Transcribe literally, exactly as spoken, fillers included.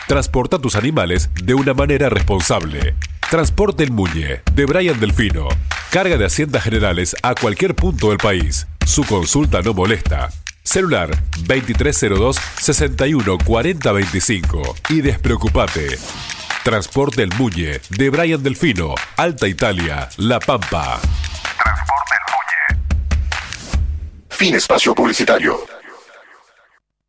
Transporta tus animales de una manera responsable. Transporte El Muñe, de Brian Delfino. Carga de haciendas generales a cualquier punto del país. Su consulta no molesta. Celular veintitrés cero dos, sesenta y uno, cuarenta veinticinco. Y despreocupate. Transporte El Muñe, de Brian Delfino. Alta Italia, La Pampa. Transporte El Muñe. Fin espacio publicitario.